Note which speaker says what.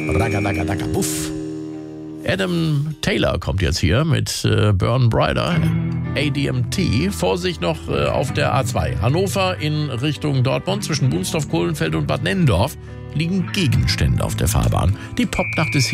Speaker 1: Ragadagadaka, buff. Adam Taylor kommt jetzt hier mit Burn Brighter, ADMT. Vorsicht noch auf der A2. Hannover in Richtung Dortmund zwischen Bunsdorf, Kohlenfeld und Bad Nennendorf liegen Gegenstände auf der Fahrbahn. Die Popnacht ist hier.